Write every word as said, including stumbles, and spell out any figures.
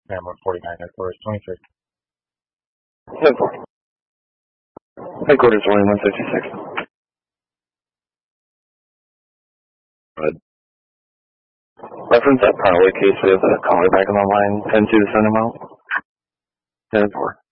Camera forty-nine, headquarters twenty-six. Headquarters. Headquarters one sixty-six. Good. Reference that Parley case with a caller back on the line, ten two to send him out. ten four.